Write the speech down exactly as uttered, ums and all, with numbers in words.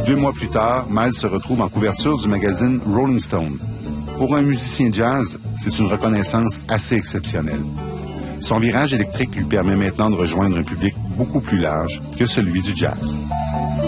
Deux mois plus tard, Miles se retrouve en couverture du magazine Rolling Stone. Pour un musicien jazz, c'est une reconnaissance assez exceptionnelle. Son virage électrique lui permet maintenant de rejoindre un public beaucoup plus large que celui du jazz.